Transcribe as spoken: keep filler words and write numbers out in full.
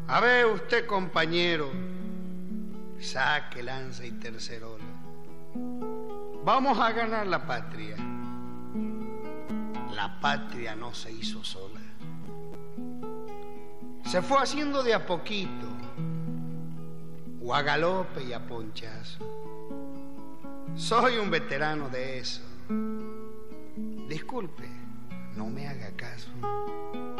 A ver usted, compañero, saque, lanza y tercerola. Vamos a ganar la patria. La patria no se hizo sola. Se fue haciendo de a poquito, o a galope y a ponchazo. Soy un veterano de eso. Disculpe, no me haga caso.